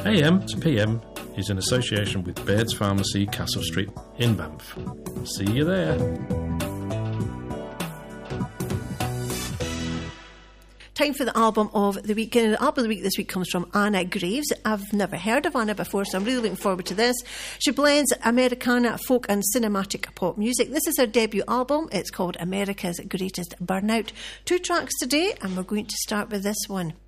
AM to PM is in association with Baird's Pharmacy, Castle Street in Banff. See you there. Time for the album of the week. And the album of the week this week comes from Anna Graves. I've never heard of Anna before, so I'm really looking forward to this. She blends Americana, folk and cinematic pop music. This is her debut album. It's called America's Greatest Burnout. 2 tracks today, and we're going to start with this one.